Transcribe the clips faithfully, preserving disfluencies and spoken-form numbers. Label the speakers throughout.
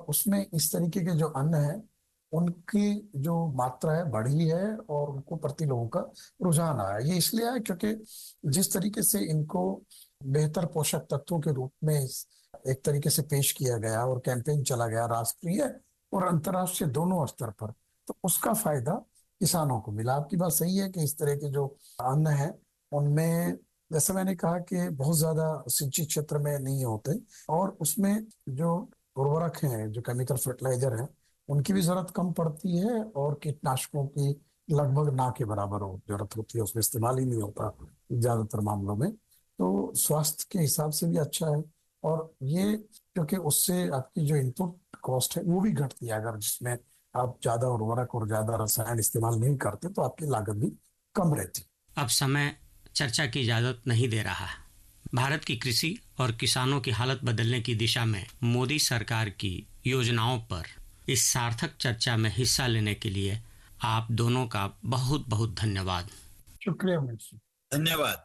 Speaker 1: उसमें इस तरीके के जो अन्न है उनकी जो मात्रा है बढ़ी है और उनको प्रति लोगों का रुझान आया। ये इसलिए आया क्योंकि जिस तरीके से इनको बेहतर पोषक तत्वों के रूप में एक तरीके से पेश किया गया और कैंपेन चला गया राष्ट्रीय और अंतर्राष्ट्रीय दोनों स्तर पर, तो उसका फायदा किसानों को मिला। आपकी बात सही है कि इस तरह के जो अन्न है उनमें, जैसे मैंने कहा कि बहुत ज्यादा सिंचित क्षेत्र में नहीं होते और उसमें जो उर्वरक हैं, जो केमिकल फर्टिलाइजर हैं, उनकी भी जरूरत कम पड़ती है और कीटनाशकों की लगभग ना के बराबर हो जरूरत होती है, उसमें इस्तेमाल ही नहीं होता ज्यादातर मामलों में। तो स्वास्थ्य के हिसाब से भी अच्छा है और ये क्योंकि उससे आपकी जो इनपुट कॉस्ट है वो भी घटती है। अगर जिसमें आप ज्यादा उर्वरक और ज्यादा रसायन इस्तेमाल नहीं करते तो आपकी लागत भी कम रहती।
Speaker 2: अब समय चर्चा की इजाजत नहीं दे रहा। भारत की कृषि और किसानों की हालत बदलने की दिशा में मोदी सरकार की योजनाओं पर इस सार्थक चर्चा में हिस्सा लेने के लिए आप दोनों का बहुत बहुत धन्यवाद।
Speaker 1: शुक्रिया।
Speaker 3: धन्यवाद।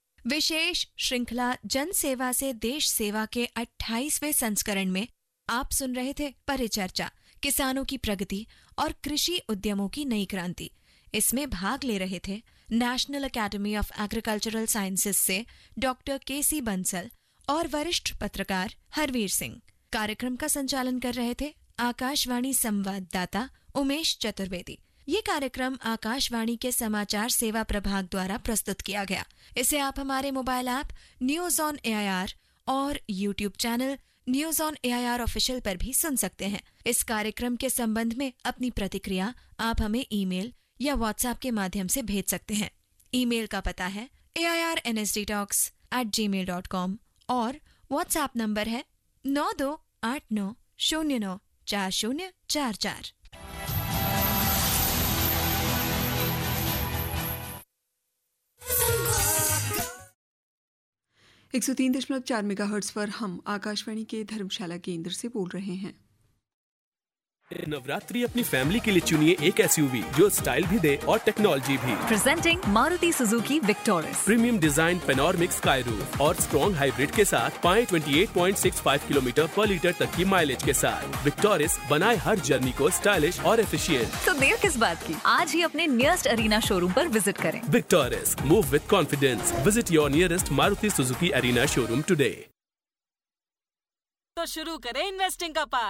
Speaker 4: विशेष श्रृंखला जन सेवा से देश सेवा के अट्ठाईसवें संस्करण में आप सुन रहे थे परिचर्चा, किसानों की प्रगति और कृषि उद्यमों की नई क्रांति। इसमें भाग ले रहे थे national academy of agricultural sciences से डॉक्टर के सी बंसल और वरिष्ठ पत्रकार हरवीर सिंह। कार्यक्रम का संचालन कर रहे थे आकाशवाणी संवाददाता उमेश चतुर्वेदी। ये कार्यक्रम आकाशवाणी के समाचार सेवा प्रभाग द्वारा प्रस्तुत किया गया। इसे आप हमारे mobile app news on AIR और YouTube channel news on AIR official पर भी सुन सकते हैं। इस कार्यक्रम के संबंध में अपनी प्रतिक्रिया आप हमें ईमेल या व्हाट्सएप के माध्यम से भेज सकते हैं। ईमेल का पता है ए I R N S D talks eight ji mail dot com और व्हाट्सएप नंबर है नौ दो आठ नौ शून्य नौ चार शून्य चार चार।
Speaker 5: एक सौ तीन दशमलव चार मेगाहर्ट्ज पर हम आकाशवाणी के धर्मशाला केंद्र से बोल रहे हैं।
Speaker 6: नवरात्रि अपनी फैमिली के लिए चुनिए एक एसयूवी जो स्टाइल भी दे और टेक्नोलॉजी भी।
Speaker 7: Presenting Maruti Suzuki Victoris,
Speaker 6: premium design panoramic sky roof और स्ट्रॉन्ग हाइब्रिड के साथ पाएं अट्ठाईस पॉइंट छह पाँच किलोमीटर पर लीटर तक की माइलेज के साथ। विक्टोरिस बनाए हर जर्नी को स्टाइलिश और एफिशिएंट।
Speaker 7: तो देर किस बात की, आज ही अपने नियरेस्ट अरीना शोरूम पर विजिट करें।
Speaker 6: Victoris, move with confidence. Visit your nearest Maruti Suzuki arena showroom today.
Speaker 8: तो शुरू करें इन्वेस्टिंग का पार्ट।